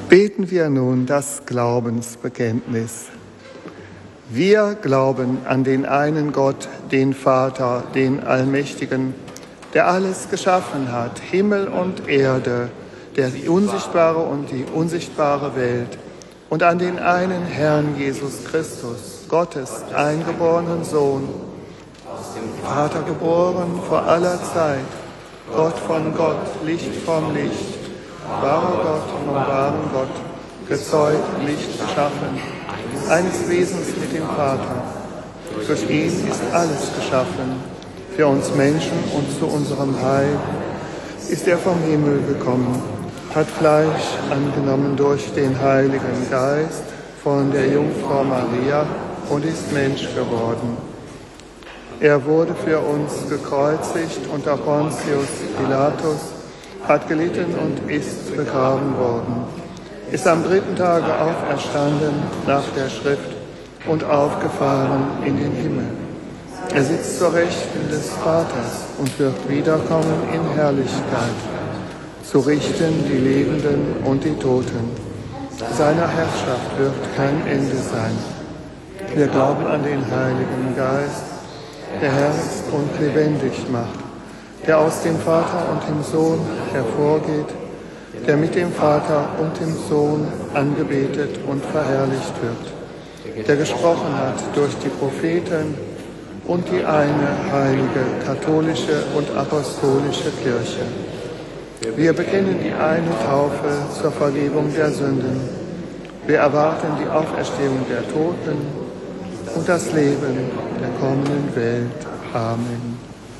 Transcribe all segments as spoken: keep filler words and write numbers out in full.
Beten wir nun das Glaubensbekenntnis. Wir glauben an den einen Gott, den Vater, den Allmächtigen, der alles geschaffen hat, Himmel und Erde, der die unsichtbare und die unsichtbare Welt, und an den einen Herrn Jesus Christus, Gottes eingeborenen Sohn, Vater geboren vor aller Zeit, Gott von Gott, Licht vom Licht, wahrer Gott vom wahren Gott, gezeugt, Licht geschaffen, eines Wesens mit dem Vater. Durch ihn ist alles geschaffen. Für uns Menschen und zu unserem Heil ist er vom Himmel gekommen, hat Fleisch angenommen durch den Heiligen Geist von der Jungfrau Maria und ist Mensch geworden. Er wurde für uns gekreuzigt unter Pontius Pilatus, hat gelitten und ist begraben worden, ist am dritten Tage auferstanden nach der Schrift und aufgefahren in den Himmel. Er sitzt zur Rechten des Vaters und wird wiederkommen in Herrlichkeit, zu richten die Lebenden und die Toten. Seiner Herrschaft wird kein Ende sein. Wir glauben an den Heiligen Geist, der Herr ist und lebendig macht, der aus dem Vater und dem Sohn hervorgeht, der mit dem Vater und dem Sohn angebetet und verherrlicht wird, der gesprochen hat durch die Propheten und die eine heilige katholische und apostolische Kirche. Wir bekennen die eine Taufe zur Vergebung der Sünden. Wir erwarten die Auferstehung der Toten und das Leben der kommenden Welt. Amen.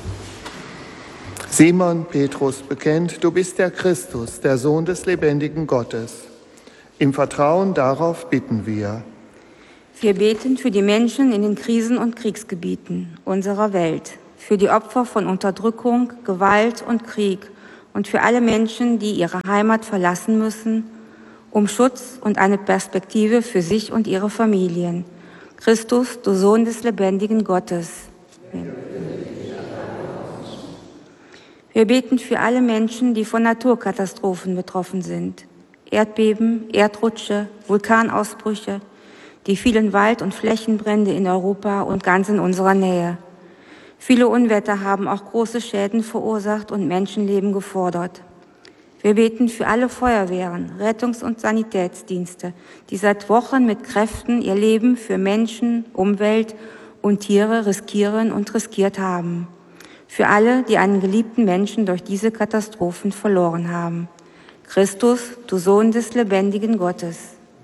Simon Petrus bekennt, du bist der Christus, der Sohn des lebendigen Gottes. Im Vertrauen darauf bitten wir. Wir beten für die Menschen in den Krisen- und Kriegsgebieten unserer Welt, für die Opfer von Unterdrückung, Gewalt und Krieg und für alle Menschen, die ihre Heimat verlassen müssen, um Schutz und eine Perspektive für sich und ihre Familien. Christus, du Sohn des lebendigen Gottes. Wir beten für alle Menschen, die von Naturkatastrophen betroffen sind. Erdbeben, Erdrutsche, Vulkanausbrüche, die vielen Wald- und Flächenbrände in Europa und ganz in unserer Nähe. Viele Unwetter haben auch große Schäden verursacht und Menschenleben gefordert. Wir beten für alle Feuerwehren, Rettungs- und Sanitätsdienste, die seit Wochen mit Kräften ihr Leben für Menschen, Umwelt und Tiere riskieren und riskiert haben. Für alle, die einen geliebten Menschen durch diese Katastrophen verloren haben. Christus, du Sohn des lebendigen Gottes.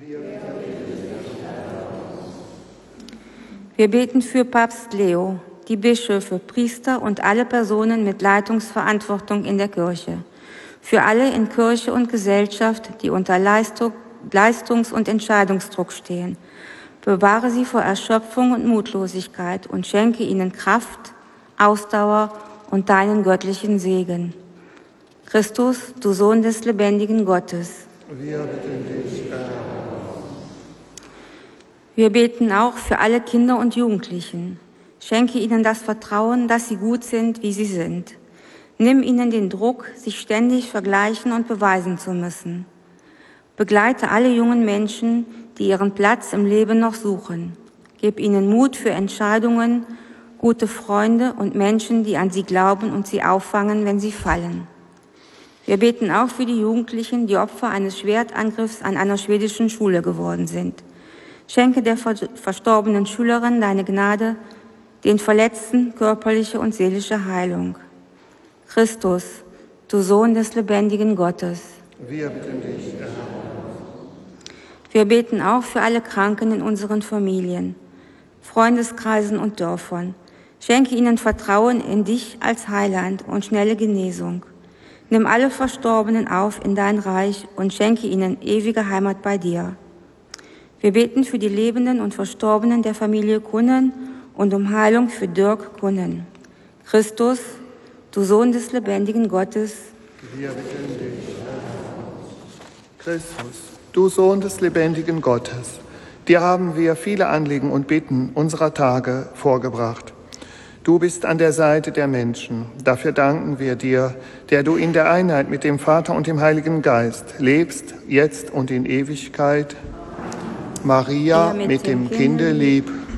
Wir beten für Papst Leo, die Bischöfe, Priester und alle Personen mit Leitungsverantwortung in der Kirche. Für alle in Kirche und Gesellschaft, die unter Leistung, Leistungs- und Entscheidungsdruck stehen. Bewahre sie vor Erschöpfung und Mutlosigkeit und schenke ihnen Kraft, Ausdauer und deinen göttlichen Segen. Christus, du Sohn des lebendigen Gottes. Wir bitten dich, Herr. Wir beten auch für alle Kinder und Jugendlichen. Schenke ihnen das Vertrauen, dass sie gut sind, wie sie sind. Nimm ihnen den Druck, sich ständig vergleichen und beweisen zu müssen. Begleite alle jungen Menschen, die ihren Platz im Leben noch suchen. Gib ihnen Mut für Entscheidungen, gute Freunde und Menschen, die an sie glauben und sie auffangen, wenn sie fallen. Wir beten auch für die Jugendlichen, die Opfer eines Schwertangriffs an einer schwedischen Schule geworden sind. Schenke der verstorbenen Schülerin deine Gnade, den Verletzten körperliche und seelische Heilung. Christus, du Sohn des lebendigen Gottes. Wir bitten dich, Herr. Wir beten auch für alle Kranken in unseren Familien, Freundeskreisen und Dörfern. Schenke ihnen Vertrauen in dich als Heiland und schnelle Genesung. Nimm alle Verstorbenen auf in dein Reich und schenke ihnen ewige Heimat bei dir. Wir beten für die Lebenden und Verstorbenen der Familie Kunnen und um Heilung für Dirk Kunnen. Christus, du Sohn des lebendigen Gottes. Wir bitten dich, Herr. Christus, du Sohn des lebendigen Gottes, dir haben wir viele Anliegen und Bitten unserer Tage vorgebracht. Du bist an der Seite der Menschen. Dafür danken wir dir, der du in der Einheit mit dem Vater und dem Heiligen Geist lebst, jetzt und in Ewigkeit. Maria, Der mit dem Kinde lieb,